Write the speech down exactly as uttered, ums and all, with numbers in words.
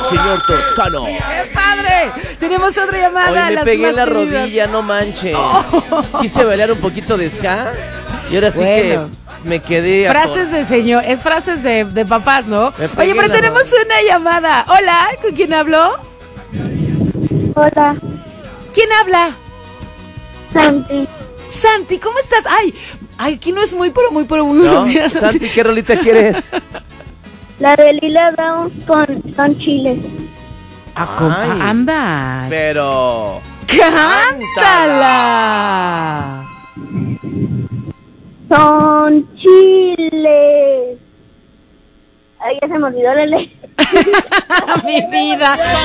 señor Toscano. ¡Qué padre! Tenemos otra llamada. Hoy me las pegué en la más queridas. rodilla, no manches. Quise bailar un poquito de ska y ahora sí Bueno. que me quedé. Frases de señor, es frases de, de papás, ¿no? Me pegué Oye, pero en la tenemos rodilla. una llamada. Hola, ¿con quién habló? Hola, ¿Quién habla? Santi. Santi, ¿cómo estás? Ay, ay, aquí no es muy, pero muy, pero muy ¿No? buenos días, Santi. Santi, ¿qué rolita quieres? La de Lila Downs con, con chile. Ah, com- Ay. ah, anda. Pero. ¡Cántala! Son chiles. Ay, ya se me olvidó la ley. Mi vida.